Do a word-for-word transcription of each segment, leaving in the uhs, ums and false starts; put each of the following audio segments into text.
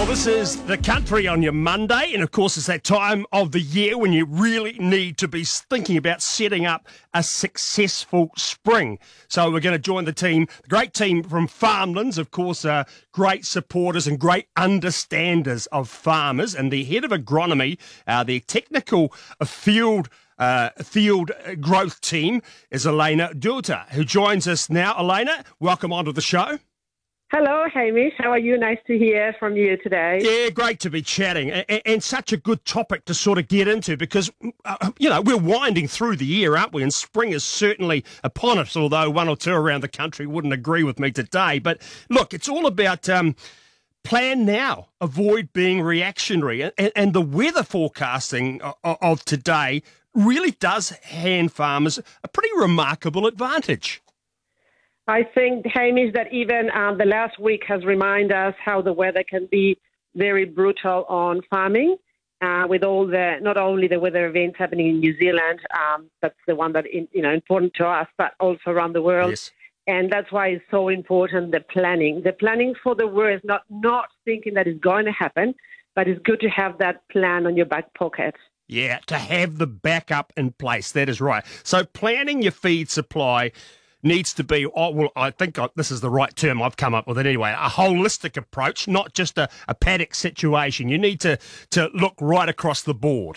Well, this is The Country on your Monday, and of course it's that time of the year when you really need to be thinking about setting up a successful spring. So we're going to join the team, the great team from Farmlands, of course, uh, great supporters and great understanders of farmers, and the head of agronomy, uh, the technical field uh, field growth team is Elena Duta, who joins us now. Elena, welcome onto the show. Hello, Hamish. How are you? Nice to hear from you today. Yeah, great to be chatting, and, and such a good topic to sort of get into because, uh, you know, we're winding through the year, aren't we? And spring is certainly upon us, although one or two around the country wouldn't agree with me today. But look, it's all about um, plan now, avoid being reactionary. And, and the weather forecasting of, of today really does hand farmers a pretty remarkable advantage. I think, Hamish, that even um, the last week has reminded us how the weather can be very brutal on farming, uh, with all the, not only the weather events happening in New Zealand, um, that's the one that is, you know, important to us, but also around the world. Yes. And that's why it's so important, the planning. The planning for the worst, not, not thinking that it's going to happen, but it's good to have that plan on your back pocket. Yeah, to have the backup in place. That is right. So planning your feed supply needs to be, oh, well, I think I, this is the right term I've come up with it anyway, a holistic approach, not just a, a paddock situation. You need to, to look right across the board.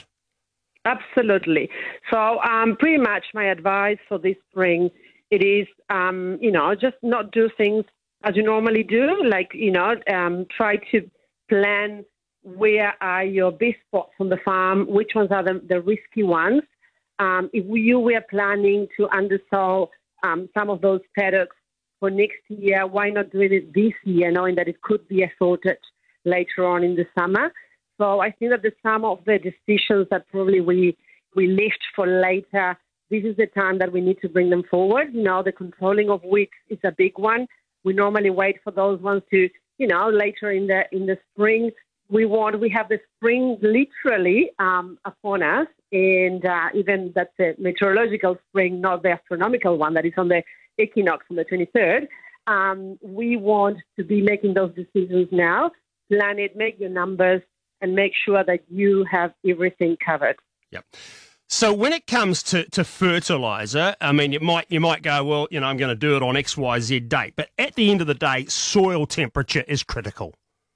Absolutely. So um, pretty much my advice for this spring, it is, um, you know, just not do things as you normally do, like, you know, um, try to plan where are your best spots on the farm, which ones are the, the risky ones. Um, if you were planning to undersow Um, some of those paddocks for next year, why not do it this year, knowing that it could be assorted later on in the summer? So I think that the sum of the decisions that probably we we left for later, this is the time that we need to bring them forward. You know, the controlling of weeds is a big one. We normally wait for those ones to, you know, later in the in the spring. We want we have the spring literally um, upon us, and uh, even that's the meteorological spring, not the astronomical one that is on the equinox on the twenty-third. Um, we want to be making those decisions now. Plan it, make your numbers, and make sure that you have everything covered. Yep. So when it comes to, to fertiliser, I mean, you might you might go, well, you know, I'm going to do it on X Y Z date, but at the end of the day, soil temperature is critical.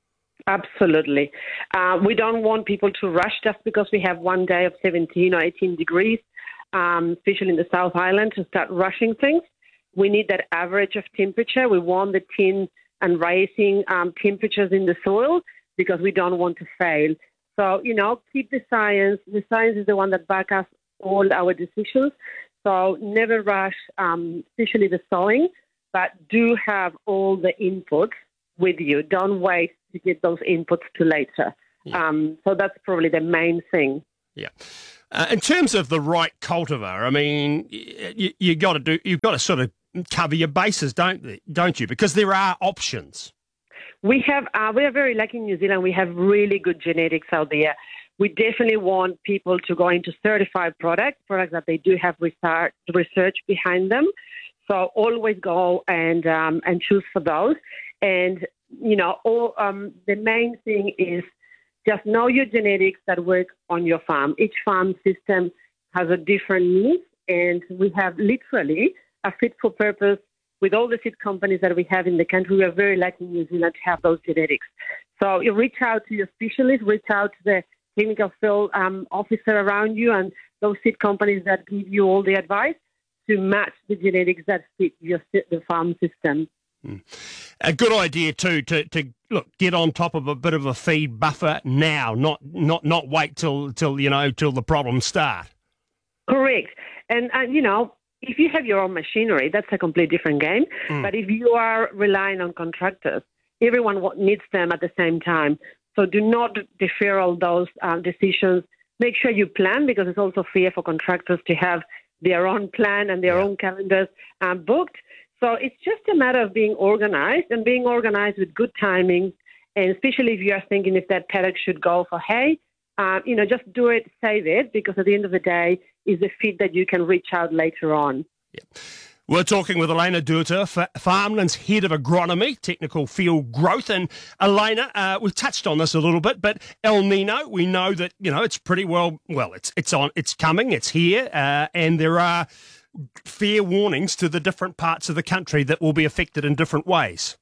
Absolutely. Uh, we don't want people to rush just because we have one day of seventeen or eighteen degrees, um, especially in the South Island, to start rushing things. We need that average of temperature. We want the tin and rising um, temperatures in the soil because we don't want to fail. So, you know, keep the science. The science is the one that backs us all our decisions. So never rush, um, especially the sowing, but do have all the inputs with you. Don't wait to get those inputs to later. Yeah. Um, so that's probably the main thing. Yeah. Uh, in terms of the right cultivar, I mean, you, you got to do. You've got to sort of cover your bases, don't don't you? Because there are options. We have. Uh, we are very lucky in New Zealand. We have really good genetics out there. We definitely want people to go into certified products, products that they do have research research behind them. So always go and um, and choose for those. And, you know, all, um, the main thing is just know your genetics that work on your farm. Each farm system has a different need, and we have literally a fit for purpose with all the seed companies that we have in the country. We are very lucky in New Zealand to have those genetics. So you reach out to your specialist, reach out to the technical field um, officer around you and those seed companies that give you all the advice to match the genetics that fit your the farm system. Mm. A good idea too to, to look get on top of a bit of a feed buffer now, not not not wait till till you know till the problems start. Correct, and and you know if you have your own machinery, that's a completely different game. Mm. But if you are relying on contractors, everyone needs them at the same time. So do not defer all those uh, decisions. Make sure you plan, because it's also fair for contractors to have their own plan and their yeah. own calendars um, booked. So it's just a matter of being organized and being organized with good timing, and especially if you are thinking if that paddock should go for hay, uh, you know, just do it, save it, because at the end of the day, is the feed that you can reach out later on. Yeah. We're talking with Elena Duerter, Farmlands Head of Agronomy, Technical Field Growth. And Elena, uh, we've touched on this a little bit, but El Nino, we know that, you know, it's pretty well, well, it's it's on, it's coming, it's here, uh, and there are fair warnings to the different parts of the country that will be affected in different ways.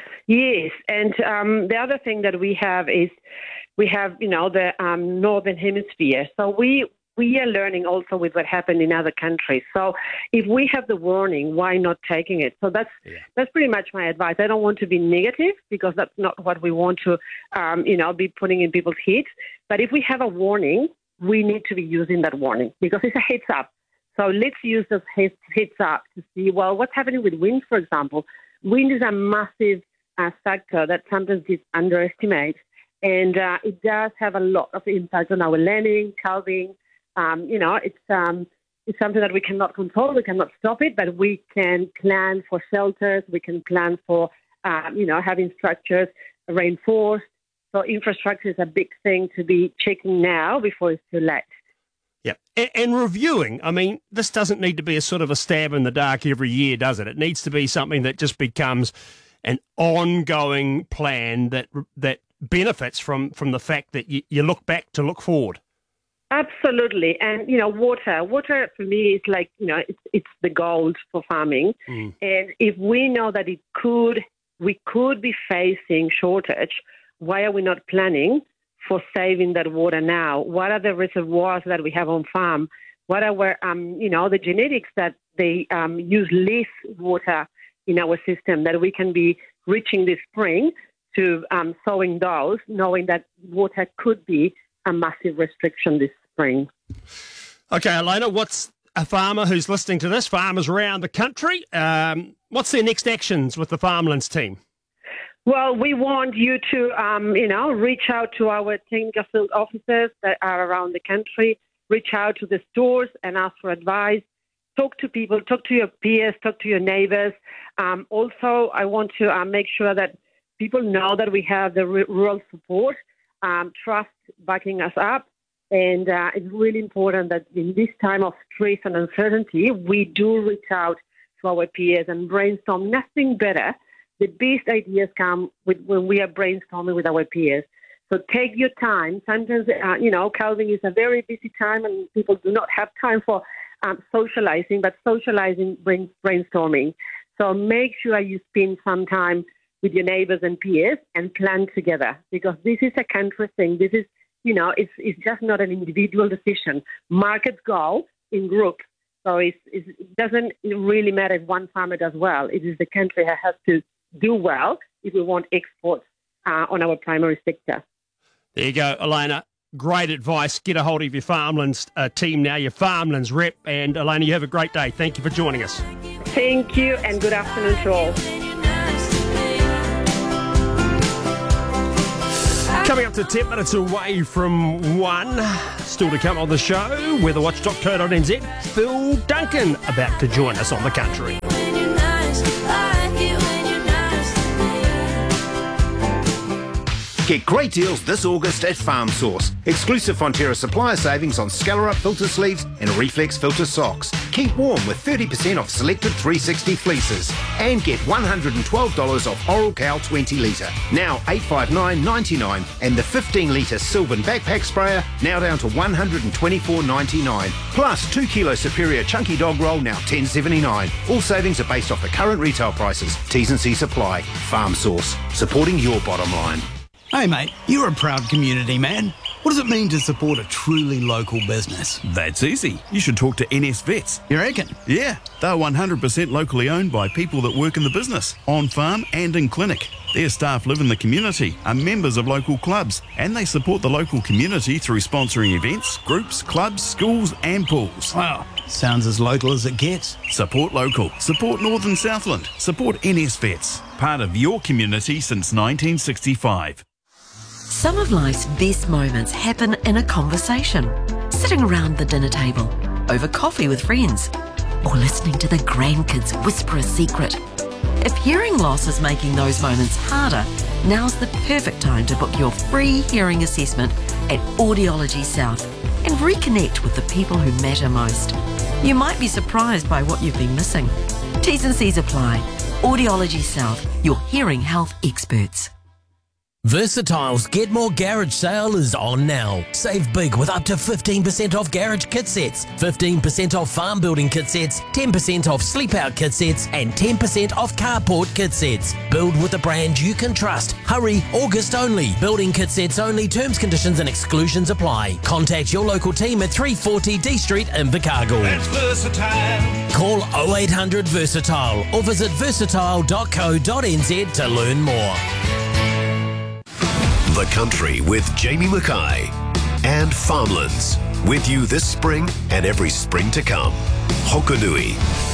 Yes, and um, the other thing that we have is we have, you know, the um, Northern Hemisphere. So we we are learning also with what happened in other countries. So if we have the warning, why not taking it? So that's yeah. that's pretty much my advice. I don't want to be negative because that's not what we want to, um, you know, be putting in people's heads. But if we have a warning, we need to be using that warning because it's a heads up. So let's use those heads, heads up to see, well, what's happening with wind, for example. Wind is a massive uh, factor that sometimes is underestimated. And uh, it does have a lot of impact on our lambing, calving. Um, you know, it's um, it's something that we cannot control. We cannot stop it, but we can plan for shelters. We can plan for, um, you know, having structures reinforced. So infrastructure is a big thing to be checking now before it's too late. Yeah, and, and reviewing. I mean, this doesn't need to be a sort of a stab in the dark every year, does it? It needs to be something that just becomes an ongoing plan that that benefits from, from the fact that you, you look back to look forward. Absolutely. And, you know, water. Water for me is like, you know, it's, it's the gold for farming. Mm. And if we know that it could, we could be facing shortage, why are we not planning for saving that water now? What are the reservoirs that we have on farm? What are, where, um, you know, the genetics that they um, use less water in our system that we can be reaching this spring to um, sowing those, knowing that water could be a massive restriction this spring. Okay, Elena, what's a farmer who's listening to this, farmers around the country, um, what's their next actions with the Farmlands team? Well, we want you to, um, you know, reach out to our technical field officers that are around the country, reach out to the stores and ask for advice, talk to people, talk to your peers, talk to your neighbors. Um, also, I want to uh, make sure that people know that we have the r- rural support, um, trust backing us up. And uh, it's really important that in this time of stress and uncertainty, we do reach out to our peers and brainstorm. Nothing better. The best ideas come with when we are brainstorming with our peers. So take your time. Sometimes, uh, you know, calving is a very busy time and people do not have time for um, socializing, but socializing brings brainstorming. So make sure you spend some time with your neighbors and peers and plan together because this is a country thing. This is, you know, it's it's just not an individual decision. Markets go in groups. So it's, it's, it doesn't really matter if one farmer does well. It is the country that has to do well if we want exports uh, on our primary sector. There you go, Elena. Great advice. Get a hold of your Farmlands uh, team now, your Farmlands rep. And Elena, you have a great day. Thank you for joining us. Thank you and good afternoon to all. Coming up to ten minutes away from one, still to come on the show, weatherwatch dot co dot n z, Phil Duncan about to join us on the country. Get great deals this August at Farm Source. Exclusive Fonterra supplier savings on Scalar Up filter sleeves and Reflex filter socks. Keep warm with thirty percent off selected three sixty fleeces. And get one hundred twelve dollars off Oral Cow twenty litre. Now eight five nine ninety-nine. And the fifteen litre Sylvan backpack sprayer now down to one hundred twenty-four ninety-nine. Plus two kilo Superior Chunky Dog Roll now ten seventy-nine. All savings are based off the current retail prices. T's and C's apply. Farm Source. Supporting your bottom line. Hey mate, you're a proud community man. What does it mean to support a truly local business? That's easy. You should talk to N S Vets. You reckon? Yeah, they're one hundred percent locally owned by people that work in the business, on farm and in clinic. Their staff live in the community, are members of local clubs, and they support the local community through sponsoring events, groups, clubs, schools and pools. Wow, sounds as local as it gets. Support local. Support Northern Southland. Support N S Vets. Part of your community since nineteen sixty-five. Some of life's best moments happen in a conversation, sitting around the dinner table, over coffee with friends, or listening to the grandkids whisper a secret. If hearing loss is making those moments harder, now's the perfect time to book your free hearing assessment at Audiology South and reconnect with the people who matter most. You might be surprised by what you've been missing. T's and C's apply. Audiology South, your hearing health experts. Versatile's Get More Garage sale is on now. Save big with up to fifteen percent off garage kit sets, fifteen percent off farm building kit sets, ten percent off sleep out kit sets, and ten percent off carport kit sets. Build with a brand you can trust. Hurry, August only. Building kit sets only. Terms, conditions and exclusions apply. Contact your local team at three forty D Street in Invercargill. That's Versatile. Call oh eight hundred Versatile or visit versatile dot co dot n z to learn more. The Country with Jamie Mackay and Farmlands. With you this spring and every spring to come. Hokonui.